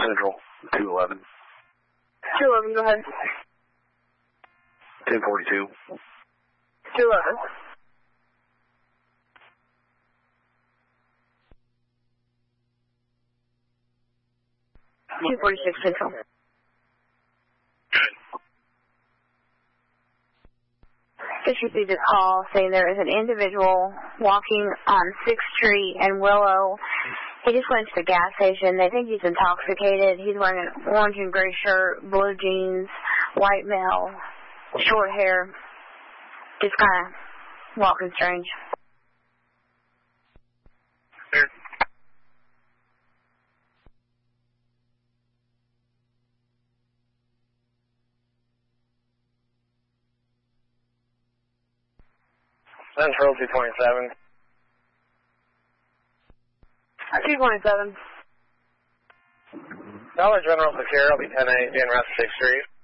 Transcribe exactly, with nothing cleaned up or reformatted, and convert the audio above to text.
Central, two eleven. two eleven, go ahead. ten forty-two. two eleven. two forty-six Central. Just received a call saying there is an individual walking on sixth Street and Willow. He just went to the gas station. They think he's intoxicated. He's wearing an orange and gray shirt, blue jeans, white male, short hair. Just kind of walking strange. Central two twenty-seven. two twenty-seven. Dollar General Secure, I'll be ten A, being around sixth Street.